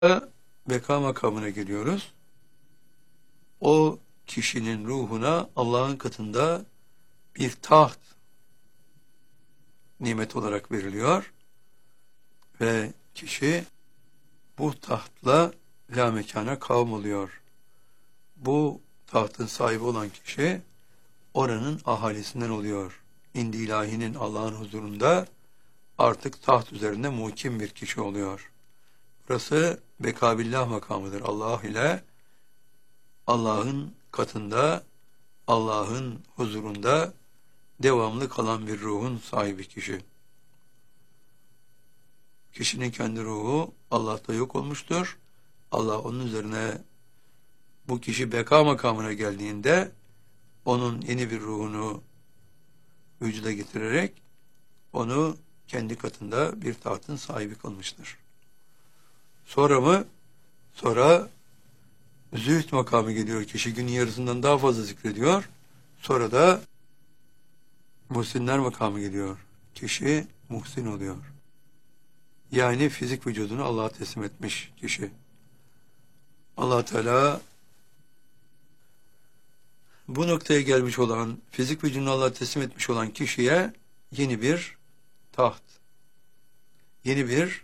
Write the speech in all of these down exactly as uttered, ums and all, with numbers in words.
Beka makamına geliyoruz. O kişinin ruhuna Allah'ın katında bir taht nimet olarak veriliyor ve kişi bu tahtla la mekana kavm oluyor. Bu tahtın sahibi olan kişi oranın ahalisinden oluyor. İndi ilahinin Allah'ın huzurunda artık taht üzerinde muhkim bir kişi oluyor. Burası bekabillah makamıdır. Allah ile Allah'ın katında, Allah'ın huzurunda devamlı kalan bir ruhun sahibi kişi. Kişinin kendi ruhu Allah'ta yok olmuştur. Allah onun üzerine bu kişi beka makamına geldiğinde onun yeni bir ruhunu vücuda getirerek onu kendi katında bir tahtın sahibi kılmıştır. Sonra mı? Sonra zühd makamı geliyor. Kişi günün yarısından daha fazla zikrediyor. Sonra da muhsinler makamı geliyor. Kişi muhsin oluyor. Yani fizik vücudunu Allah'a teslim etmiş kişi. Allah Teala bu noktaya gelmiş olan, fizik vücudunu Allah'a teslim etmiş olan kişiye yeni bir taht, yeni bir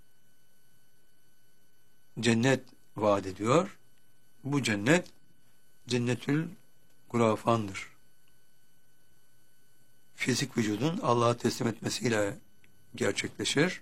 cennet vaat ediyor. Bu cennet cennetül gurafandır. Fizik vücudun Allah'a teslim etmesiyle gerçekleşir.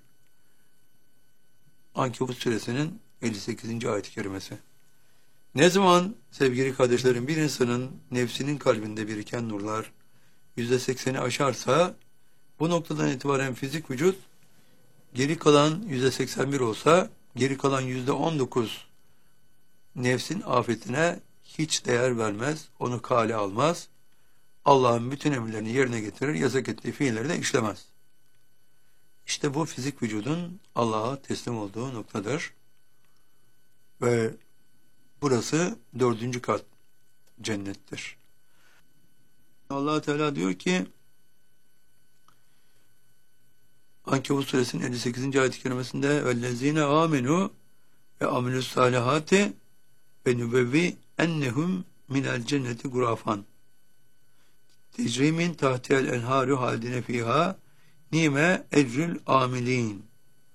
Ankebut suresinin elli sekizinci ayet-i kerimesi. Ne zaman sevgili kardeşlerim bir insanın nefsinin kalbinde biriken nurlar yüzde sekseni aşarsa bu noktadan itibaren fizik vücut geri kalan yüzde seksen bir olsa geri kalan yüzde on dokuz nefsin afetine hiç değer vermez, onu kale almaz. Allah'ın bütün emirlerini yerine getirir, yasak ettiği fiilleri de işlemez. İşte bu fizik vücudun Allah'a teslim olduğu noktadır. Ve burası dördüncü kat cennettir. Allah Teala diyor ki Ankebut suresinin elli sekizinci ayet-i kerimesinde vellezine amenu ve amilus salihati ve nübevvi ennehum minel cenneti gurafan tecrimin tahtiyel enharu haldine fiha nime ecrül amilin.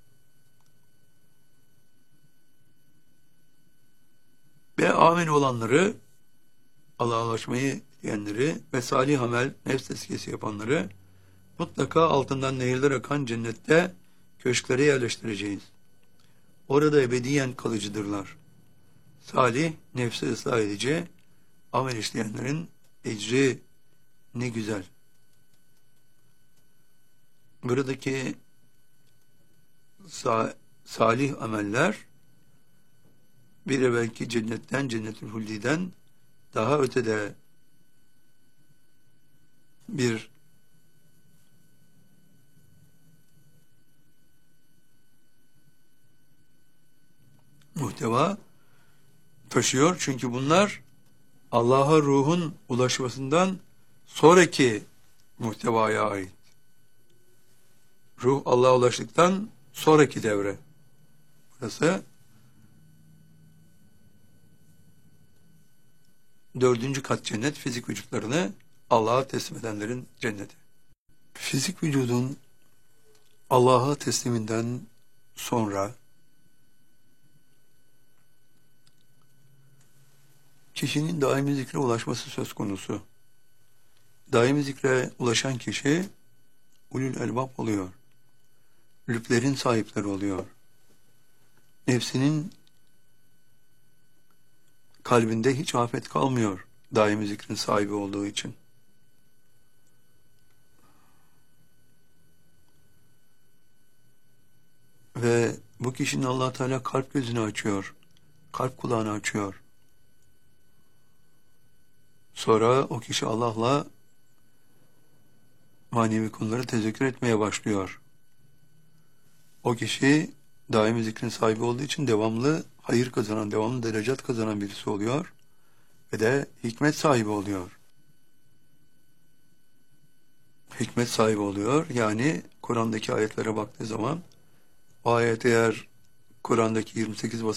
Ve amin olanları, Allah'a ulaşmayı diyenleri ve salih amel, nefs tezkiyesi yapanları mutlaka altından nehirler akan cennette köşklere yerleştireceğiz. Orada ebediyen kalıcıdırlar. Salih, nefsi ıslah edici, amel işleyenlerin ecri ne güzel. Buradaki sa salih ameller bir evvelki cennetten, cennetül huldiden daha ötede bir muhteva taşıyor. Çünkü bunlar Allah'a ruhun ulaşmasından sonraki muhtevaya ait. Ruh Allah'a ulaştıktan sonraki devre. Burası dördüncü kat cennet, fizik vücutlarını Allah'a teslim edenlerin cenneti. Fizik vücudun Allah'a tesliminden sonra kişinin daimi zikre ulaşması söz konusu. Daimi zikre ulaşan kişi ulul elbab oluyor. Lüblerin sahipleri oluyor. Nefsinin kalbinde hiç afet kalmıyor daimi zikrin sahibi olduğu için. Ve bu kişinin Allah Teala kalp gözünü açıyor. Kalp kulağını açıyor. Sonra o kişi Allah'la manevi konuları tezekkür etmeye başlıyor. O kişi daimi zikrin sahibi olduğu için devamlı hayır kazanan, devamlı derecat kazanan birisi oluyor ve de hikmet sahibi oluyor. Hikmet sahibi oluyor. Yani Kur'an'daki ayetlere baktığı zaman o ayet eğer Kur'an'daki yirmi sekiz